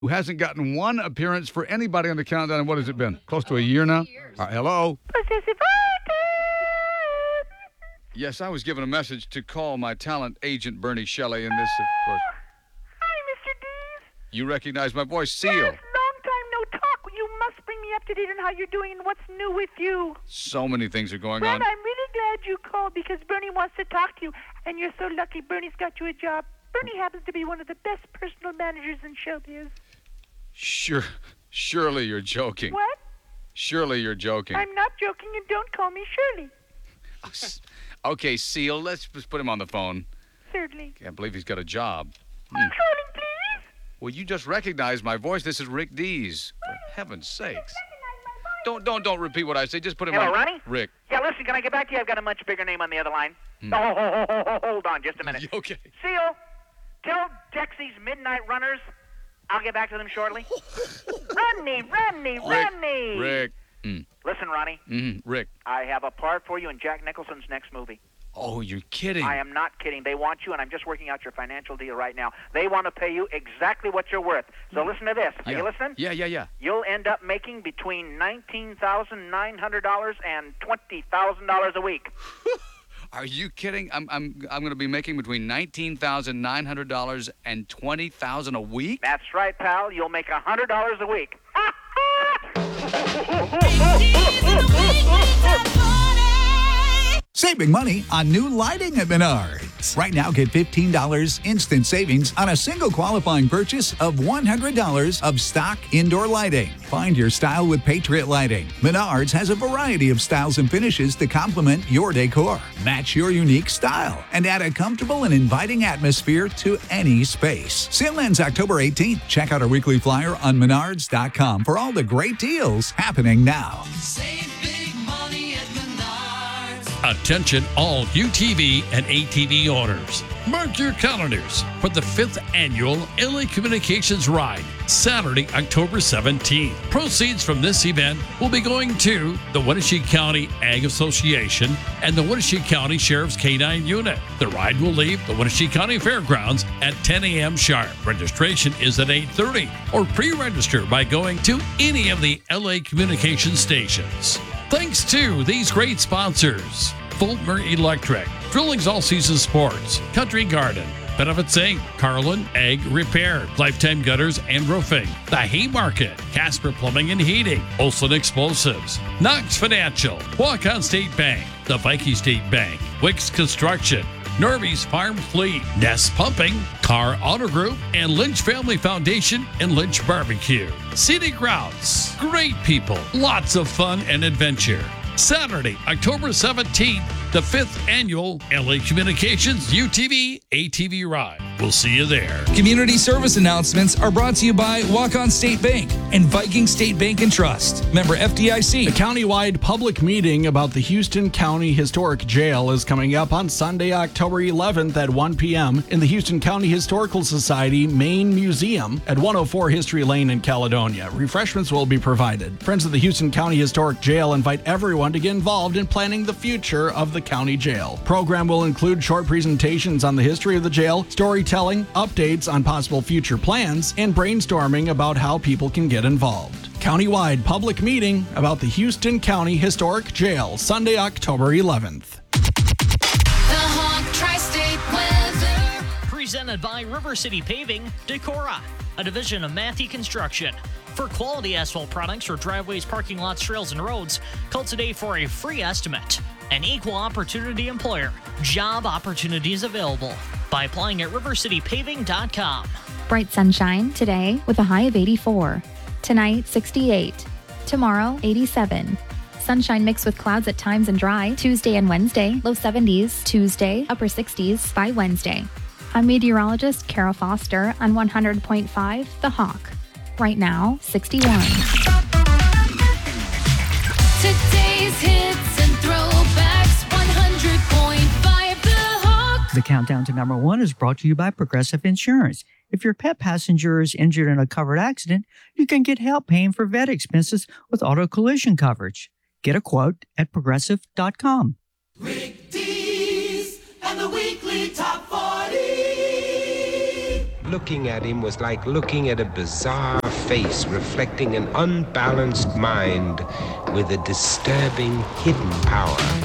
who hasn't gotten one appearance for anybody on the countdown. What has it been? Close to a year now? Hello? Yes, I was given a message to call my talent agent, Bernie Shelley, and this, of course. Hi, Mr. Dees. You recognize my voice, Seal. Yes, long time no talk. You must bring me up to date on how you're doing and what's new with you. So many things are going Well, on. I'm really glad you called because Bernie wants to talk to you, and you're so lucky Bernie's got you a job. Bernie happens to be one of the best personal managers in showbiz. Surely you're joking. What? Surely you're joking. I'm not joking, and don't call me Shirley. Okay, Seal, let's just put him on the phone. Certainly. Can't believe he's got a job. Calling, please. Well, you just recognized my voice. This is Rick Dees. For heaven's sakes. Don't repeat what I say. Just put him on. Hello, Ronnie? Rick. Yeah, listen, can I get back to you? I've got a much bigger name on the other line. Oh, hold on just a minute. Okay. Seal, tell Dexy's Midnight Runners I'll get back to them shortly. Ronnie! Rick. Listen, Ronnie. Rick. I have a part for you in Jack Nicholson's next movie. Oh, you're kidding. I am not kidding. They want you, and I'm just working out your financial deal right now. They want to pay you exactly what you're worth. So listen to this. Are you listening? Yeah. You'll end up making between $19,900 and $20,000 a week. Are you kidding? I'm going to be making between $19,900 and $20,000 a week? That's right, pal. You'll make $100 a week. Save big money on new lighting at Menards. Right now, get $15 instant savings on a single qualifying purchase of $100 of stock indoor lighting. Find your style with Patriot Lighting. Menards has a variety of styles and finishes to complement your decor. Match your unique style and add a comfortable and inviting atmosphere to any space. Sale ends October 18th. Check out our weekly flyer on menards.com for all the great deals happening now. Save big money at Menards. Attention all UTV and ATV owners. Mark your calendars for the 5th annual LA Communications Ride, Saturday, October 17th. Proceeds from this event will be going to the Wenatchee County Ag Association and the Wenatchee County Sheriff's K-9 Unit. The ride will leave the Wenatchee County Fairgrounds at 10 a.m. sharp. Registration is at 8:30 or pre-register by going to any of the LA Communications stations. Thanks to these great sponsors: Fulmer Electric, Drillings All Season Sports, Country Garden, Benefits Inc., Carlin Ag Repair, Lifetime Gutters and Roofing, The Haymarket, Casper Plumbing and Heating, Olson Explosives, Knox Financial, Walk-On State Bank, the Viking State Bank, Wicks Construction, Norby's Farm Fleet, Nest Pumping, Carr Auto Group, and Lynch Family Foundation and Lynch Barbecue. Scenic Routes, great people, lots of fun and adventure. Saturday, October 17th, the 5th annual LA Communications UTV ATV Ride. We'll see you there. Community service announcements are brought to you by Walk-On State Bank and Viking State Bank and Trust. Member FDIC. A countywide public meeting about the Houston County Historic Jail is coming up on Sunday, October 11th at 1 p.m. in the Houston County Historical Society Main Museum at 104 History Lane in Caledonia. Refreshments will be provided. Friends of the Houston County Historic Jail invite everyone to get involved in planning the future of the county jail. Program will include short presentations on the history of the jail, storytelling, updates on possible future plans, and brainstorming about how people can get involved. Countywide public meeting about the Houston County Historic Jail, Sunday, October 11th. The Hawk Tri-State Weather. Presented by River City Paving, Decorah, a division of Matthew Construction. For quality asphalt products for driveways, parking lots, trails, and roads, call today for a free estimate. An equal opportunity employer. Job opportunities available by applying at rivercitypaving.com. Bright sunshine today with a high of 84. Tonight, 68. Tomorrow, 87. Sunshine mixed with clouds at times and dry. Tuesday and Wednesday, low 70s. Tuesday, upper 60s by Wednesday. I'm meteorologist Kara Foster on 100.5 The Hawk. Right now, 61. Today's hits and throwbacks, 100.5 The Hawk. The countdown to number one is brought to you by Progressive Insurance. If your pet passenger is injured in a covered accident, you can get help paying for vet expenses with auto collision coverage. Get a quote at progressive.com. Rick Dees and the weekly top 40. looking at him was like looking at a bizarre face reflecting an unbalanced mind with a disturbing hidden power.